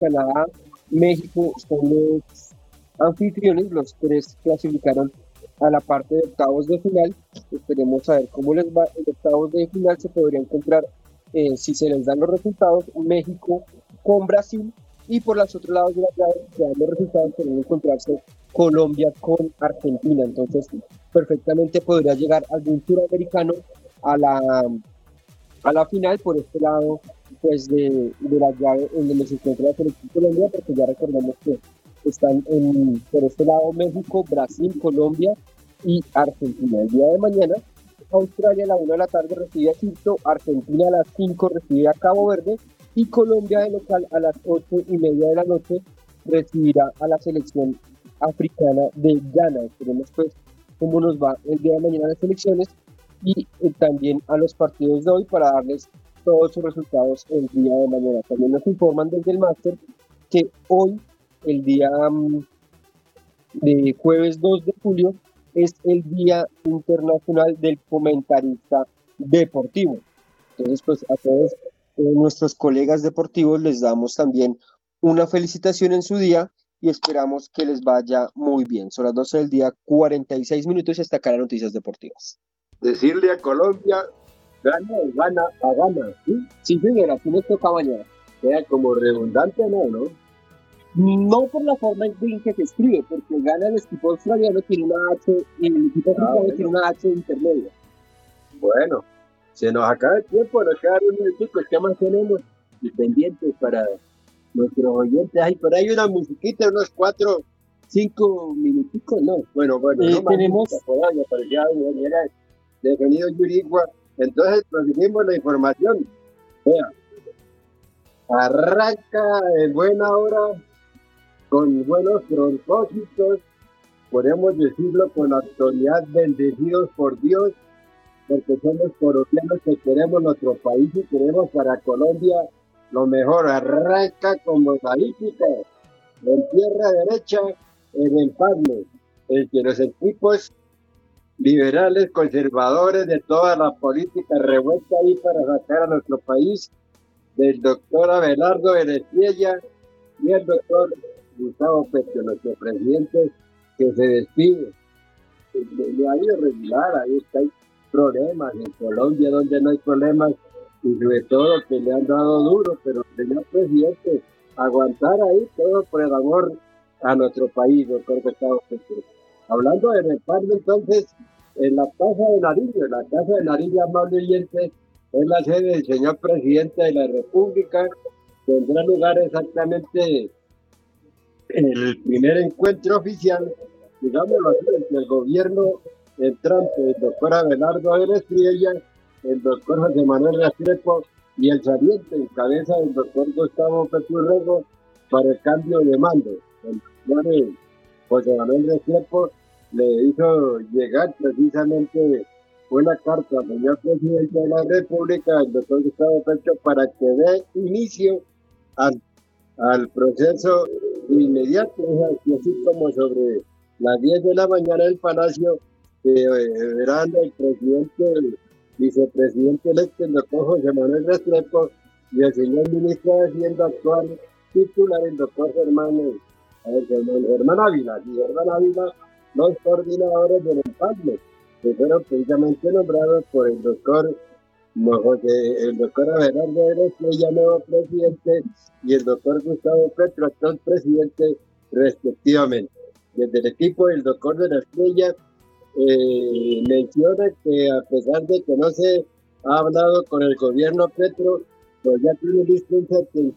Canadá, México son los anfitriones, los tres clasificaron a la parte de octavos de final. Esperemos a ver cómo les va. En octavos de final se podría encontrar, si se les dan los resultados, México con Brasil, y por los otros lados de la llave, si dan los resultados, podrían encontrarse Colombia con Argentina. Entonces, perfectamente podría llegar algún suramericano a la final por este lado, pues de la llave en donde se encuentra la selección Colombia, porque ya recordamos que están por este lado México, Brasil, Colombia y Argentina. El día de mañana, Australia a la 1 de la tarde recibe a Egipto, Argentina a las 5 recibe a Cabo Verde, y Colombia de local a las 8:30 de la noche recibirá a la selección africana de Ghana. Esperemos pues cómo nos va el día de mañana las selecciones, y también a los partidos de hoy para darles todos sus resultados el día de mañana. También nos informan desde el máster que hoy, el día de jueves 2 de julio, es el Día Internacional del Comentarista Deportivo. Entonces, pues a todos nuestros colegas deportivos les damos también una felicitación en su día y esperamos que les vaya muy bien. Son las 12 del día, 46 minutos, y hasta acá las noticias deportivas. Decirle a Colombia, gana o gana a gana. Sí, señora, aquí nos toca mañana. Sea como redundante, ¿no? No por la forma en que se escribe, porque gana el equipo australiano, tiene una H, y el equipo africano tiene una H intermedia. Bueno, se nos acaba el tiempo, nos quedan unos minutos. ¿Qué más tenemos? Y pendientes para nuestros oyentes. Ay, por ahí una musiquita, unos 4, 5 minuticos, ¿no? Bueno, no tenemos por ahí, parecía de sonido Yurigua. Entonces, proseguimos la información. Vea, arranca en buena hora, con buenos propósitos, podemos decirlo con actualidad, bendecidos por Dios, porque somos colombianos que queremos nuestro país y queremos para Colombia lo mejor. Arranca como política en tierra derecha, en empalme, en que los equipos liberales, conservadores de toda la política revuelta ahí para sacar a nuestro país, del doctor Abelardo de la Estrella y el doctor Gustavo Petro, nuestro presidente, que se despide. Le ha ido regular, ahí está, hay problemas en Colombia donde no hay problemas, y sobre todo que le han dado duro, pero señor presidente, aguantar ahí todo por el amor a nuestro país, doctor Gustavo Petro. Hablando de respaldo, entonces, en la Casa de Nariño, la Casa de Nariño, amable oyente, es la sede del señor presidente de la República. Tendrá lugar exactamente el primer encuentro oficial, digámoslo así, entre el gobierno entrante, el doctor Abelardo de la Estrella, el doctor José Manuel Restrepo y el saliente en cabeza del doctor Gustavo Petro Rego para el cambio de mando. El doctor José Manuel Restrepo le hizo llegar precisamente una carta al señor presidente de la República, el doctor Gustavo Petro, para que dé inicio al proceso inmediato, así como sobre las 10 de la mañana el Palacio, verán el presidente, el vicepresidente electo, el doctor José Manuel Restrepo, y el señor ministro de Hacienda actual titular, el doctor Germán Ávila, y Germán Ávila, los coordinadores del empalme, que fueron precisamente nombrados por el doctor Abelardo de la Estrella, nuevo presidente, y el doctor Gustavo Petro, actual presidente, respectivamente. Desde el equipo del doctor de la Estrella menciona que a pesar de que no se ha hablado con el gobierno Petro, pues ya tiene listo un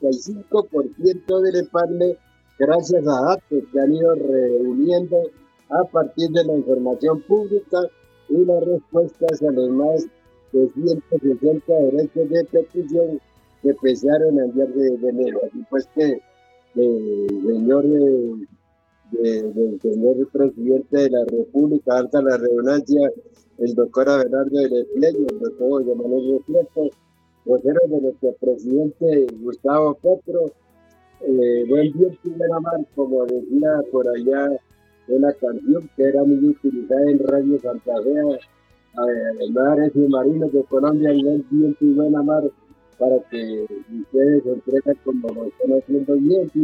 75% del empalme gracias a datos que han ido reuniendo a partir de la información pública y las respuestas a los más de 160 derechos de petición que empezaron a enviar de enero. Así pues que el señor presidente de la República, alta la redundancia, el doctor Abelardo de la Estrella, el doctor José Manuel Restrepo, voceros de nuestro presidente Gustavo Petro, buen viento y buena mar, como decía por allá una canción que era muy utilizada en Radio Santa Fe, mares y marinos de Colombia, buen viento y buena mar, para que ustedes sorprendan como lo están haciendo bien.